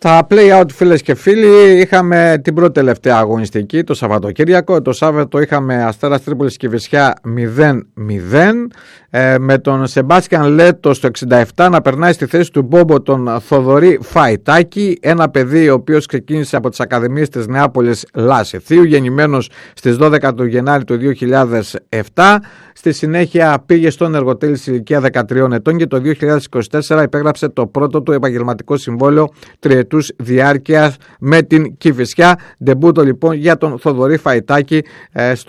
Στα play-out, φίλες και φίλοι, είχαμε την πρώτη τελευταία αγωνιστική το Σαββατοκύριακο. Το Σάββατο είχαμε Αστέρας Τρίπολης Κηφισιά 0-0, με τον Σεμπάστιαν Λέτο στο 67 να περνάει στη θέση του Μπόμπο τον Θοδωρή Φαϊτάκη, ένα παιδί ο οποίος ξεκίνησε από τις Ακαδημίες της Νεάπολης Λάσιθίου, γεννημένος στις 12 του Γενάρη του 2007. Στη συνέχεια πήγε στον Εργοτέλη σε ηλικία 13 ετών και το 2024 υπέγραψε το πρώτο του επαγγελματικό συμβόλαιο τριετούς διάρκειας με την Κηφισιά. Ντεμπούτο λοιπόν για τον Θοδωρή Φαϊτάκη στο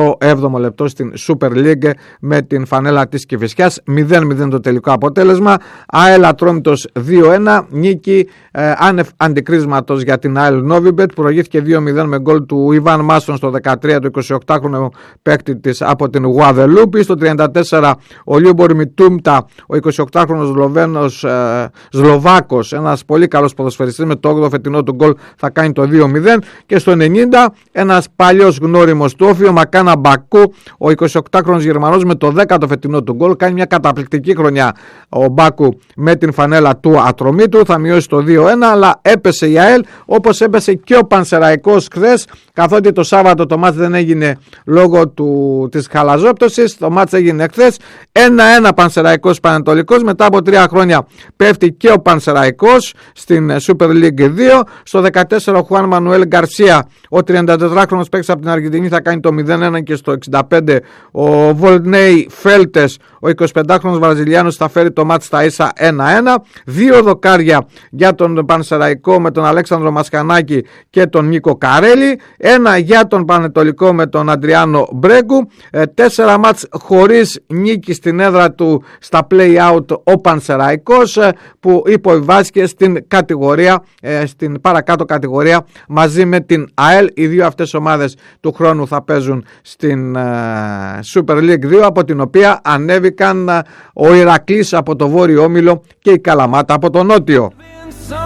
67ο λεπτό στην Super League με την φανέλα της Κηφισιάς. 0-0 το τελικό αποτέλεσμα. ΑΕΛ Ατρόμητος 2-1, νίκη άνευ αντικρίσματος για την ΑΕΛ Νόβιμπετ. Προηγήθηκε 2-0 με γκολ του Ιβάν Μάσον στο 13 του 28χρονου παίκτη της από την Γουαδελούπη. Στο 34 ο Λιούμπορ Μιτούμτα, ο 28χρονος Σλοβάκος, ένας πολύ καλός ποδοσφαιριστής, με το 8ο φετινό του γκολ θα κάνει το 2-0. Και στο 90 ένας παλιός γνώριμος του Όφη, ο Μακάνα Μπακού, ο 28χρονος Γερμανός, με το 10ο φετινό του γκολ κάνει μια καταπληκτική χρονιά ο Μπάκου με την φανέλα του Ατρομήτου. Θα μειώσει το 2-1, αλλά έπεσε η ΑΕΛ όπως έπεσε και ο Πανσεραϊκός χθες, καθότι το Σάββατο το μάτς δεν έγινε λόγω της χαλαζόπτωσης. Το μάτς έγινε χθες 1-1 Πανσεραϊκός Πανετολικός. Μετά από 3 χρόνια πέφτει και ο Πανσεραϊκός στην Super League 2. Στο 14 ο Χουάν Μανουέλ Γκαρσία, ο 34χρονος παίκτης από την Αργεντινή, θα κάνει το 0-1 και στο 65 ο Βολνέι Φέλτες, ο 25χρονος Βραζιλιάνος, θα φέρει το μάτς στα ίσα 1-1. 2 δοκάρια για τον Πανσεραϊκό με τον Αλέξανδρο Μασχανάκη και τον Νίκο Καρέλη. 1 για τον Πανετολικό με τον Αντριάνο Μπρέγκου. 4 μάτς χωρίς νίκη στην έδρα του στα play-out ο Πανσεραϊκός, που υποβιβάστηκε στην κατηγορία, στην παρακάτω κατηγορία μαζί με την ΑΕΛ. Οι δύο αυτές ομάδες του χρόνου θα παίζουν στην Super League 2, από την οποία ανέβηκαν ο Ηρακλής από το Βόρειο Όμιλο και η Καλαμάτα από το Νότιο.